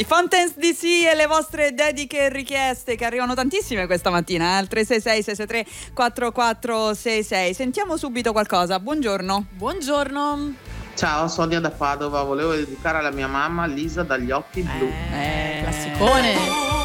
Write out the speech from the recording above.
I Fountains DC e le vostre dediche e richieste che arrivano tantissime questa mattina, al 366-663-4466. Sentiamo subito qualcosa. Buongiorno. Buongiorno. Ciao, Sonia da Padova, volevo dedicare alla mia mamma Lisa dagli occhi blu. Classicone.